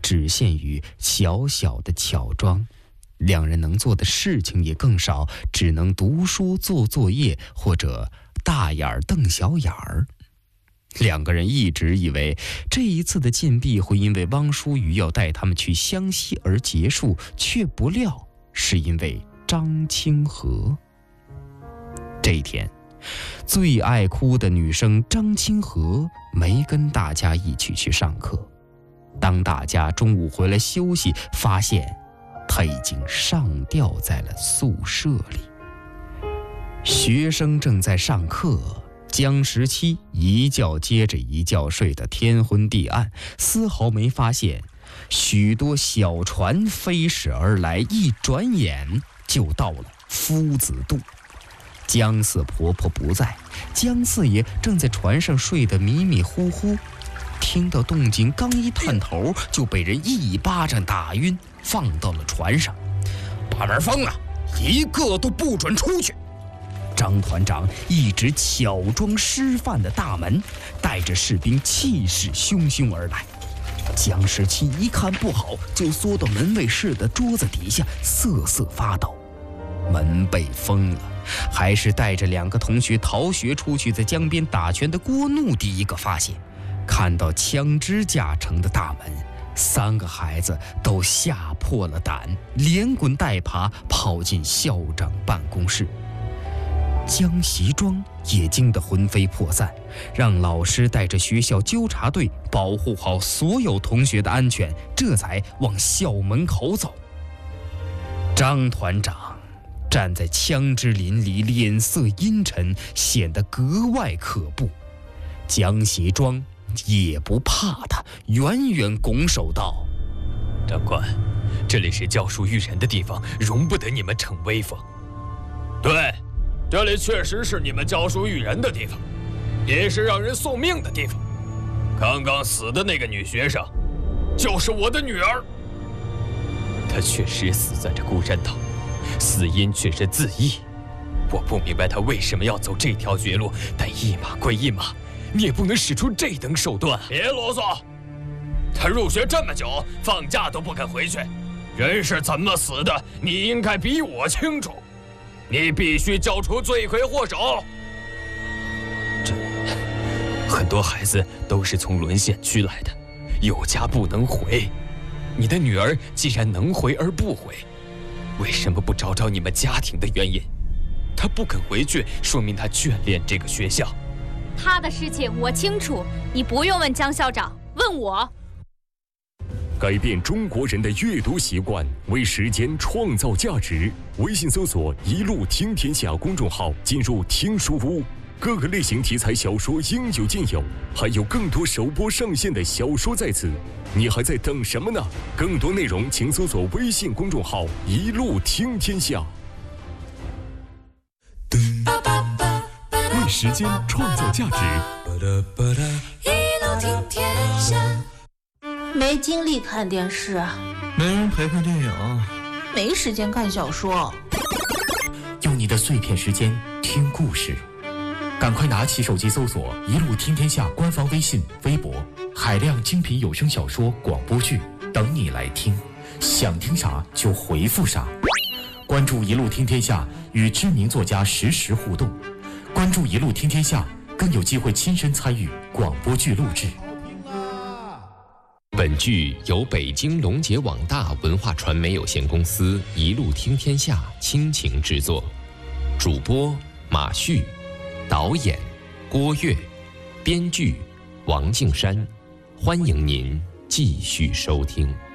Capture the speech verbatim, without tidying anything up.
只限于小小的巧庄，两人能做的事情也更少，只能读书做作业或者大眼儿瞪小眼儿。两个人一直以为这一次的禁闭会因为汪淑雨要带他们去湘西而结束，却不料是因为张清河。这一天，最爱哭的女生张清河没跟大家一起去上课。当大家中午回来休息，发现她已经上吊在了宿舍里。学生正在上课，江十七一觉接着一觉睡得天昏地暗，丝毫没发现许多小船飞驶而来，一转眼就到了夫子渡。江四婆婆不在，江四爷正在船上睡得迷迷糊糊，听到动静刚一探头，就被人一巴掌打晕，放到了船上。把门封了，一个都不准出去。张团长一直巧装师范的大门，带着士兵气势汹汹而来。江十七一看不好，就缩到门卫室的桌子底下，瑟瑟发抖。门被封了，还是带着两个同学逃学出去在江边打拳的郭怒第一个发现。看到枪支架成的大门，三个孩子都吓破了胆，连滚带爬跑进校长办公室。江习庄也惊得魂飞魄散，让老师带着学校纠察队保护好所有同学的安全，这才往校门口走。张团长站在枪支林里，脸色阴沉，显得格外可怖。江习庄也不怕他，远远拱手道： 长官，这里是教书育人的地方，容不得你们逞威风。 对，这里确实是你们教书育人的地方，也是让人送命的地方。刚刚死的那个女学生就是我的女儿。 她确实死在这孤山岛，死因却是自缢。我不明白她为什么要走这条绝路，但一码归一码，你也不能使出这等手段。 别啰嗦，她入学这么久，放假都不肯回去，人是怎么死的，你应该比我清楚。你必须交出罪魁祸首。 这很多孩子都是从沦陷区来的，有家不能回。你的女儿既然能回而不回，为什么不找找你们家庭的原因？她不肯回去，说明她眷恋这个学校。 她的事情我清楚，你不用问江校长，问我。 改变中国人的阅读习惯，为时间创造价值。微信搜索“一路听天下”公众号，进入听书屋，各个类型题材小说应有尽有，还有更多首播上线的小说在此，你还在等什么呢？更多内容请搜索微信公众号“一路听天下”。为时间创造价值。 一路听天下。没精力看电视， 没人陪看电影， 没时间看小说。 用你的碎片时间听故事，赶快拿起手机搜索“一路听天下”官方微信、微博，海量精品有声小说、广播剧等你来听，想听啥就回复啥。关注“一路听天下”，与知名作家实时互动。关注“一路听天下”，更有机会亲身参与广播剧录制。 本剧由北京龙杰网大文化传媒有限公司一路听天下倾情制作，主播马旭，导演郭跃，编剧王敬山。欢迎您继续收听。